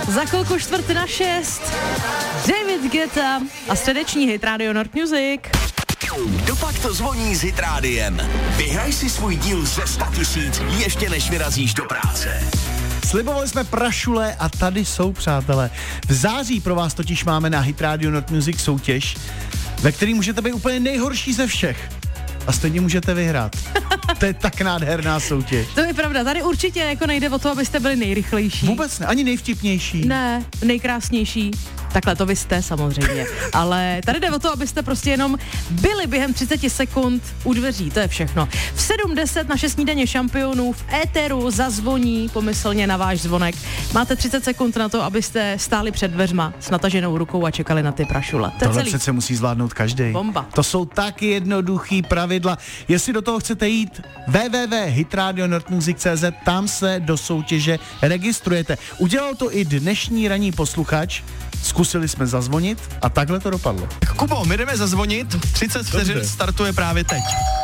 Za chvilku 5:45. David Guetta a středeční hit Radio Nord Music. Dopak to zvoní s Hit Rádiem. Vyhraj si svůj díl ze 100 000 ještě než vyrazíš do práce. Slibovali jsme prašule a tady jsou, přátelé. V září pro vás totiž máme na Hit Radio Nord Music soutěž, ve který můžete být úplně nejhorší ze všech. A stejně můžete vyhrát. To je tak nádherná soutěž. To je pravda, tady určitě jako nejde o to, abyste byli nejrychlejší. Vůbec ne, ani nejvtipnější. Ne, nejkrásnější. Takhle to vy jste samozřejmě. Ale tady jde o to, abyste prostě jenom byli během 30 sekund u dveří, to je všechno. V 7:10 naše snídaně šampionů v éteru zazvoní pomyslně na váš zvonek. Máte 30 sekund na to, abyste stáli před dveřma s nataženou rukou a čekali na ty prašule. Tohle přece musí zvládnout každý. Bomba. To jsou tak jednoduchý pravidla. Jestli do toho chcete jít, www.hitradionordmusic.cz, tam se do soutěže registrujete. Udělal to i dnešní ranní posluchač. Zkusili jsme zazvonit a takhle to dopadlo. Kubo, my jdeme zazvonit, 30 vteřin startuje právě teď.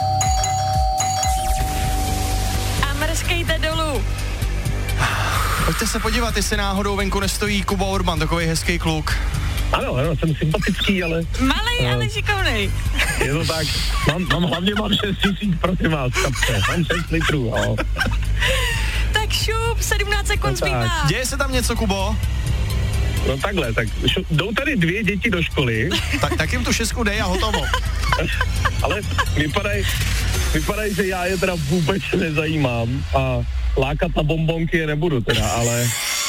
A mrskejte dolů. Pojďte se podívat, jestli náhodou venku nestojí Kuba Urban, takový hezký kluk. Ano, jsem sympatický, ale... Malej, ale šikovnej. Je to tak, hlavně mám 6 000, prosím vás, kapce, mám 6 litrů, jo. Tak šup, 17 sekund zbývá. Děje se tam něco, Kubo? No takhle, tak jdou tady 2 děti do školy. Tak jim tu 6 dej a hotovo. Ale vypadají, že já je teda vůbec nezajímám a lákat na bombonky je nebudu teda, ale...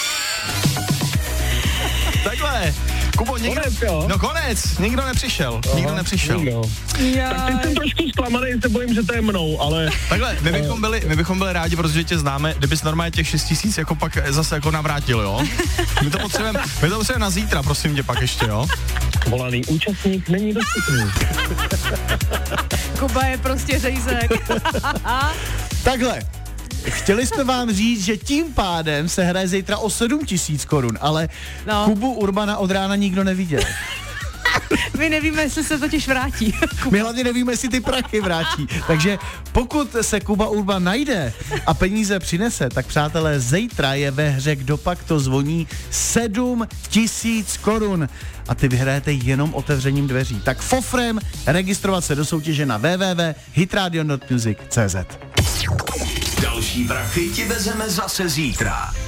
Takhle, Kubo, někdo... Konec, jo? No konec, nikdo nepřišel. Nikdo. Tak teď jsem trošku zklamaný, se bojím, že to je mnou, ale... Takhle, my bychom byli rádi, protože tě známe, kdybys normálně těch 6 000 jako pak zase jako navrátil, jo? My to potřebujeme na zítra, prosím tě, pak ještě, jo? Volaný účastník není dostupný. Kuba je prostě řejzek. Takhle. Chtěli jsme vám říct, že tím pádem se hraje zítra o 7 000 korun, ale Kubu Urbana od rána nikdo neviděl. My nevíme, jestli se totiž vrátí. My hlavně nevíme, jestli ty prachy vrátí. Takže pokud se Kuba Urban najde a peníze přinese, tak přátelé, zítra je ve hře Kdo pak to zvoní 7 000 korun. A ty vyhrajete jenom otevřením dveří. Tak fofrem registrovat se do soutěže na www.hitradionordmusic.cz. Další prachy ti vezeme zase zítra.